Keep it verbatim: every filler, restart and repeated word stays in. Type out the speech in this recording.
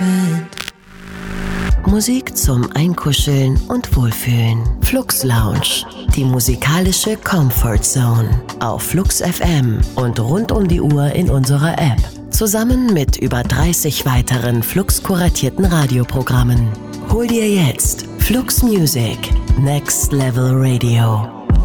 Bed. Musik zum Einkuscheln und Wohlfühlen. Flux Lounge, die musikalische Comfort Zone. Auf Flux F M und rund um die Uhr in unserer App. Zusammen mit über dreißig weiteren Flux-kuratierten Radioprogrammen. Hol dir jetzt Flux Music, Next Level Radio.